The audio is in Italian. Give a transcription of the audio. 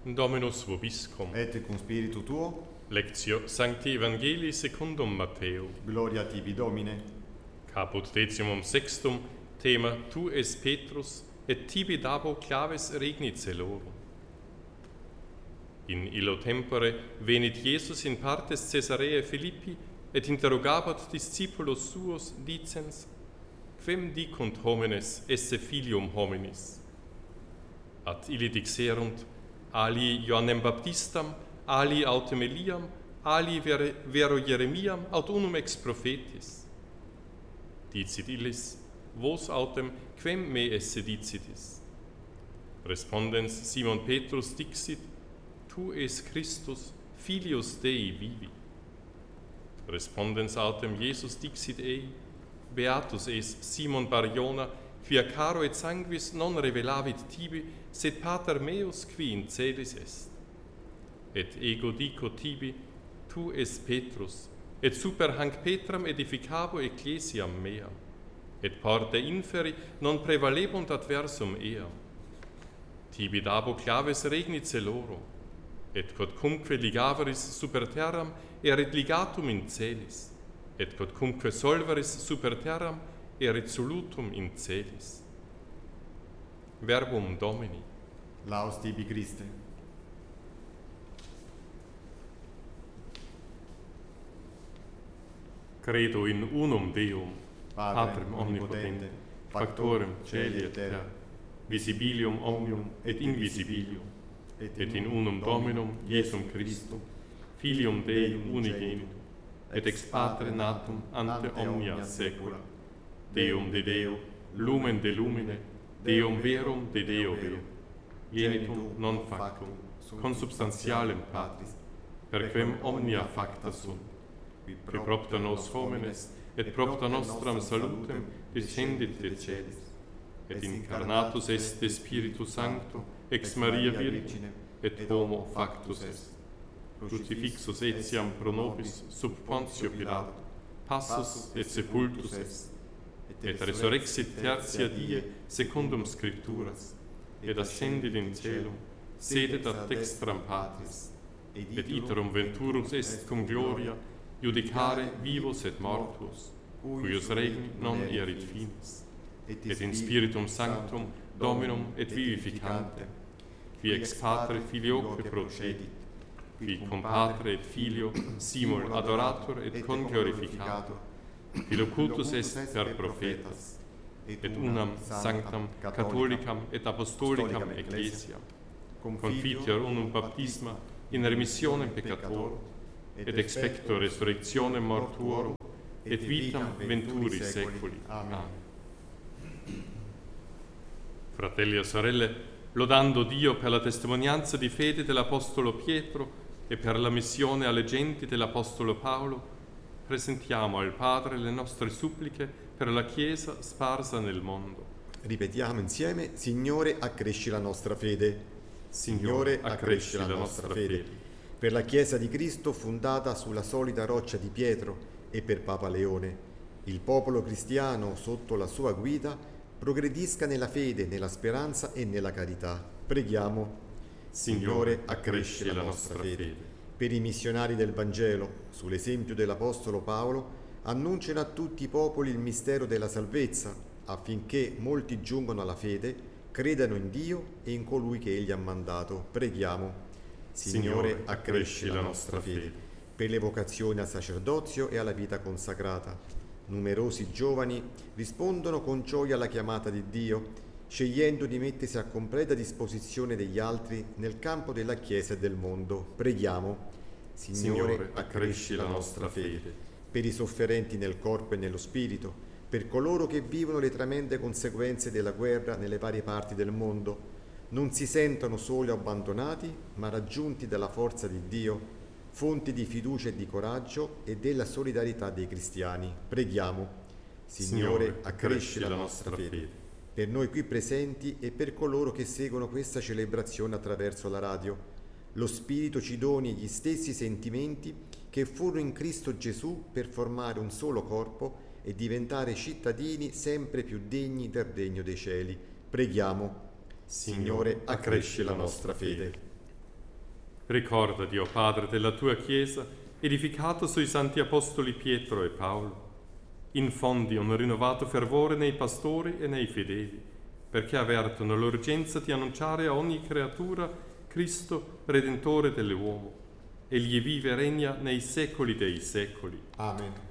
Dominus vobiscum. Et cum spiritu tuo. Lectio Sancti Evangelii secundum Matteo. Gloria tibi, Domine. Caput decimum sextum, thema Tu es Petrus, et tibi dabo claves regnit celorum. In illo tempore venit Jesus in partes Caesareae Philippi, et interrogabat discipulos suos, dicens, Quem dicunt homines esse filium hominis? Ad illi dixerunt, ali Ioannem Baptistam, ali autem Eliam, ali vero Jeremiam, aut unum ex prophetis. Dicit illis, vos autem, quem me esse dicitis? Respondens Simon Petrus dixit, Tu es Christus, filius Dei vivi. Respondens autem Jesus dixit ei, Beatus es Simon Bar-Jona, quia caro et sanguis non revelavit tibi, sed pater meus qui in celis est. Et ego dico tibi, tu es Petrus, et super hanc Petram edificabo ecclesiam meam, et porte inferi non prevalebunt adversum eam. Tibi dabo claves regnit celorum, et quodcumque ligaveris super terram erit ligatum in celis, et quodcumque solveris super terram erit solutum in celis. Verbum Domini. Laus tibi, Christe. Credo in unum Deum, Patrem omnipotente, factorem caeli et terra, visibilium omnium et invisibilium, et in unum Dominum Iesum Christum, Filium Dei unigenitum, et ex Patre natum ante omnia saecula, Deum de Deo, lumen de lumine, Deum verum de Deo verum, genitum non factum, consubstantialem Patris, per quem omnia facta sunt, qui propter nos homines, et propter nostram salutem descendit de celis, et incarnatus est de Spiritu Sancto, ex Maria Virgine, et homo factus est. Crucifixus etiam pro nobis sub Pontio Pilato, passus et sepultus est, et resurrexit tertia die secundum Scripturas, et ascendit in caelum, sedet ad dextram Patris, et iterum venturus est cum gloria, judicare vivos et mortuos, cuius regni non erit finis, et in Spiritum Sanctum Dominum et vivificantem, qui ex Patre Filioque procedit, qui cum Patre et Filio simul adorator et conglorificator, qui locutus est per prophetas, et unam sanctam catholicam et apostolicam ecclesiam, confiteor unum baptisma in remissionem peccatorum, et expecto resurrectionem mortuorum, et vitam venturi seculi. Amen. Fratelli e sorelle, lodando Dio per la testimonianza di fede dell'Apostolo Pietro e per la missione alle genti dell'Apostolo Paolo, presentiamo al Padre le nostre suppliche per la Chiesa sparsa nel mondo. Ripetiamo insieme, Signore, accresci la nostra fede. Signore, accresci la nostra fede. Per la Chiesa di Cristo fondata sulla solida roccia di Pietro e per Papa Leone, il popolo cristiano sotto la sua guida progredisca nella fede, nella speranza e nella carità. Preghiamo. Signore, accresci la nostra fede. Per i missionari del Vangelo, sull'esempio dell'Apostolo Paolo, annunciano a tutti i popoli il mistero della salvezza, affinché molti giungano alla fede, credano in Dio e in colui che Egli ha mandato. Preghiamo. Signore, accresci la nostra fede. Per le vocazioni al sacerdozio e alla vita consacrata, numerosi giovani rispondono con gioia alla chiamata di Dio, scegliendo di mettersi a completa disposizione degli altri nel campo della Chiesa e del mondo. Preghiamo. Signore, accresci la nostra fede. Per i sofferenti nel corpo e nello spirito, per coloro che vivono le tremende conseguenze della guerra nelle varie parti del mondo, non si sentono soli o abbandonati, ma raggiunti dalla forza di Dio, fonti di fiducia e di coraggio e della solidarietà dei cristiani. Preghiamo. Signore, accresci la nostra fede. Per noi qui presenti e per coloro che seguono questa celebrazione attraverso la radio, lo Spirito ci doni gli stessi sentimenti che furono in Cristo Gesù per formare un solo corpo e diventare cittadini sempre più degni del regno dei cieli. Preghiamo. Signore, accresci la nostra fede. Ricordati, o Padre, della tua Chiesa, edificata sui santi apostoli Pietro e Paolo. Infondi un rinnovato fervore nei pastori e nei fedeli, perché avvertono l'urgenza di annunciare a ogni creatura Cristo, Redentore dell'uomo. Egli vive e regna nei secoli dei secoli. Amen.